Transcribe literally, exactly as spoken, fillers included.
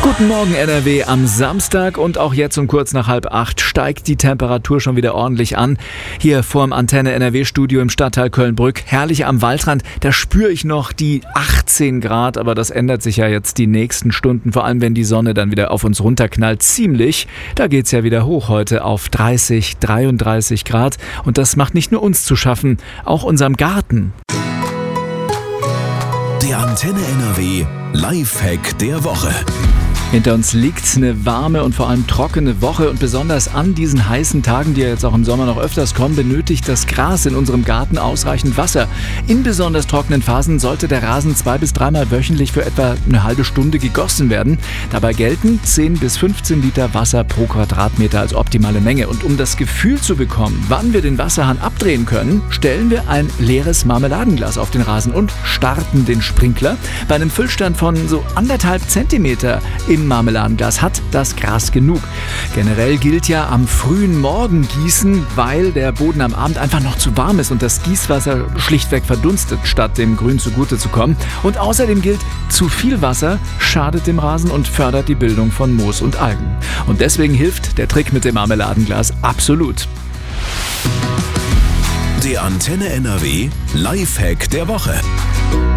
Guten Morgen N R W am Samstag und auch jetzt um kurz nach halb acht steigt die Temperatur schon wieder ordentlich an. Hier vorm Antenne N R W Studio im Stadtteil Köln-Brück, herrlich am Waldrand, da spüre ich noch die achtzehn Grad, aber das ändert sich ja jetzt die nächsten Stunden, vor allem wenn die Sonne dann wieder auf uns runterknallt, ziemlich. Da geht's ja wieder hoch heute auf dreißig, dreiunddreißig Grad und das macht nicht nur uns zu schaffen, auch unserem Garten. Der Antenne N R W Lifehack der Woche. Hinter uns liegt eine warme und vor allem trockene Woche und besonders an diesen heißen Tagen, die ja jetzt auch im Sommer noch öfters kommen, benötigt das Gras in unserem Garten ausreichend Wasser. In besonders trockenen Phasen sollte der Rasen zwei bis dreimal wöchentlich für etwa eine halbe Stunde gegossen werden. Dabei gelten zehn bis fünfzehn Liter Wasser pro Quadratmeter als optimale Menge. Und um das Gefühl zu bekommen, wann wir den Wasserhahn abdrehen können, stellen wir ein leeres Marmeladenglas auf den Rasen und starten den Sprinkler. Bei einem Füllstand von so anderthalb Zentimeter im Marmeladenglas hat das Gras genug. Generell gilt ja am frühen Morgen gießen, weil der Boden am Abend einfach noch zu warm ist und das Gießwasser schlichtweg verdunstet, statt dem Grün zugute zu kommen. Und außerdem gilt, zu viel Wasser schadet dem Rasen und fördert die Bildung von Moos und Algen. Und deswegen hilft der Trick mit dem Marmeladenglas absolut. Der Antenne N R W Lifehack der Woche.